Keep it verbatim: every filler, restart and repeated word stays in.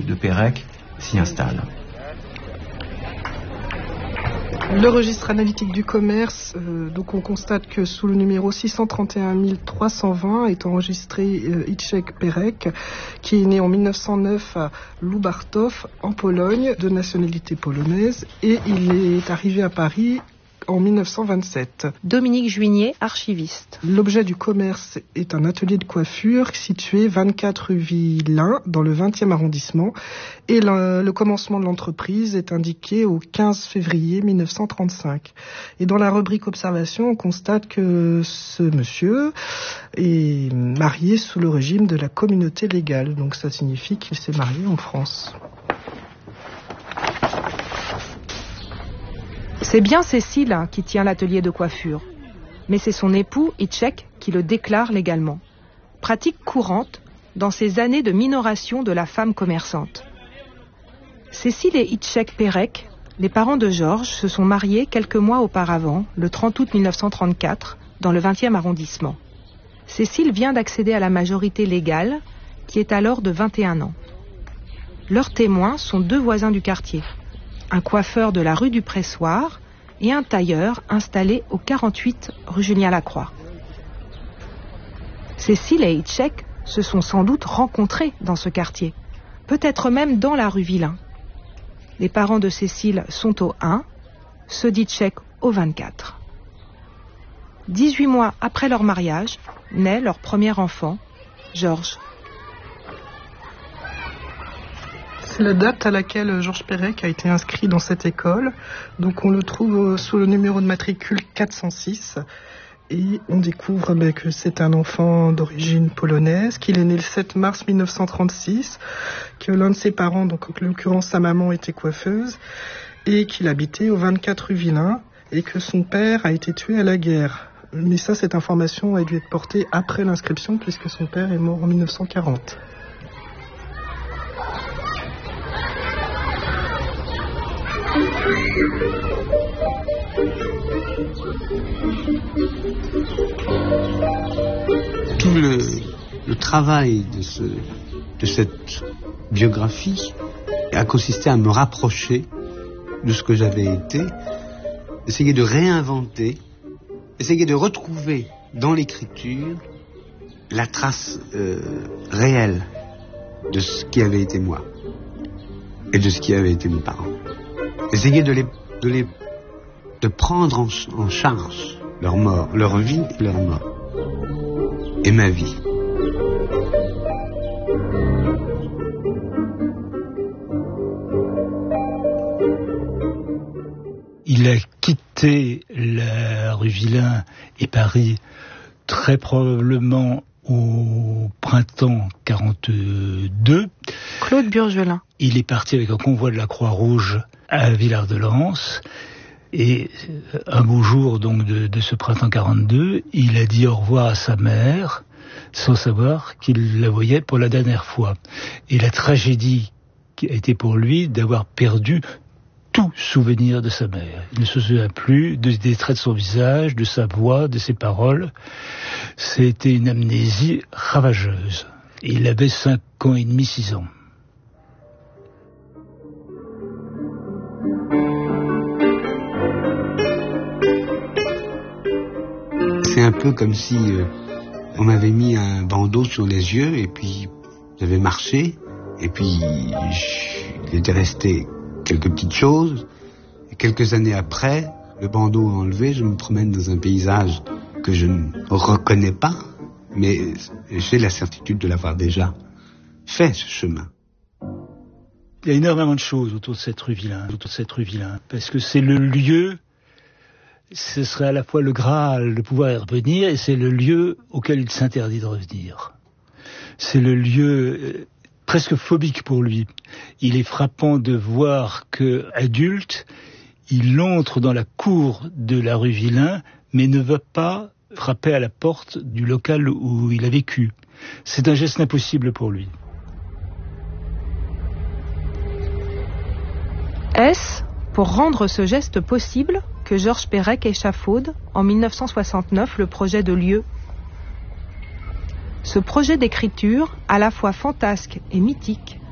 de Pérec s'y installe. Le registre analytique du commerce, euh, donc on constate que sous le numéro six cent trente et un mille trois cent vingt est enregistré euh, Jacek Pérec, qui est né en mille neuf cent neuf à Lubartów, en Pologne, de nationalité polonaise, et il est arrivé à Paris en mille neuf cent vingt-sept. Dominique Juigné, archiviste. L'objet du commerce est un atelier de coiffure situé vingt-quatre rue Villain, dans le vingtième arrondissement, et le, le commencement de l'entreprise est indiqué au quinze février mille neuf cent trente-cinq. Et dans la rubrique observation, on constate que ce monsieur est marié sous le régime de la communauté légale, donc ça signifie qu'il s'est marié en France. C'est bien Cécile qui tient l'atelier de coiffure, mais c'est son époux, Jacek, qui le déclare légalement. Pratique courante dans ces années de minoration de la femme commerçante. Cécile et Jacek Pérec, les parents de Georges, se sont mariés quelques mois auparavant, le trente août mille neuf cent trente-quatre, dans le vingtième arrondissement. Cécile vient d'accéder à la majorité légale, qui est alors de vingt et un ans. Leurs témoins sont deux voisins du quartier, un coiffeur de la rue du Pressoir et un tailleur installé au quarante-huit rue Julien-Lacroix. Cécile et Jacek se sont sans doute rencontrés dans ce quartier, peut-être même dans la rue Villain. Les parents de Cécile sont au un, ceux d'Jacek au vingt-quatre. dix-huit mois après leur mariage, naît leur premier enfant, Georges. C'est la date à laquelle Georges Pérec a été inscrit dans cette école. Donc on le trouve sous le numéro de matricule quatre cent six. Et on découvre ben, que c'est un enfant d'origine polonaise, qu'il est né le sept mars mille neuf cent trente-six, que l'un de ses parents, donc en l'occurrence sa maman, était coiffeuse, et qu'il habitait au vingt-quatre rue Villain, et que son père a été tué à la guerre. Mais ça, cette information a dû être portée après l'inscription, puisque son père est mort en mille neuf cent quarante. Tout le, le travail de, ce, de cette biographie a consisté à me rapprocher de ce que j'avais été, essayer de réinventer, essayer de retrouver dans l'écriture la trace euh, réelle de ce qui avait été moi et de ce qui avait été mes parents. Essayer de les, de les, de prendre en, en charge leur mort, leur vie et leur mort. Et ma vie. Il a quitté la rue Villain et Paris très probablement au printemps quarante-deux. Claude Burgelin. Il est parti avec un convoi de la Croix-Rouge à Villard-de-Lans. Et un beau jour donc de, de ce printemps quarante-deux, il a dit au revoir à sa mère, sans savoir qu'il la voyait pour la dernière fois. Et la tragédie qui a été pour lui d'avoir perdu tout souvenir de sa mère. Il ne se souvient plus de, des traits de son visage, de sa voix, de ses paroles. C'était une amnésie ravageuse. Et il avait cinq ans et demi, six ans. C'est un peu comme si euh, on m'avait mis un bandeau sur les yeux et puis j'avais marché et puis il était resté quelques petites choses. Et quelques années après, le bandeau enlevé, je me promène dans un paysage que je ne reconnais pas, mais j'ai la certitude de l'avoir déjà fait, ce chemin. Il y a énormément de choses autour de cette rue Villain, autour de cette rue Villain, parce que c'est le lieu. Ce serait à la fois le Graal de pouvoir y revenir et c'est le lieu auquel il s'interdit de revenir. C'est le lieu euh, presque phobique pour lui. Il est frappant de voir que, adulte, il entre dans la cour de la rue Villain, mais ne va pas frapper à la porte du local où il a vécu. C'est un geste impossible pour lui. Est-ce pour rendre ce geste possible que Georges Pérec échafaude, en mille neuf cent soixante-neuf, le projet de lieu. Ce projet d'écriture, à la fois fantasque et mythique,